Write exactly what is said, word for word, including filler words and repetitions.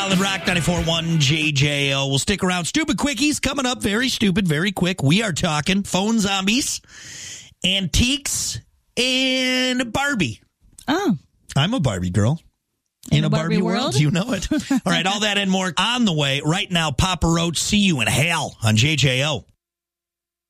Solid Rock ninety-four point one J J O. We'll stick around. Stupid Quickies coming up. Very stupid, very quick. We are talking phone zombies, antiques, and Barbie. Oh. I'm a Barbie girl. In, In a, a Barbie, Barbie world? world, you know it. All right, all that and more on the way. Right now, Papa Roach, see you in hell on J J O.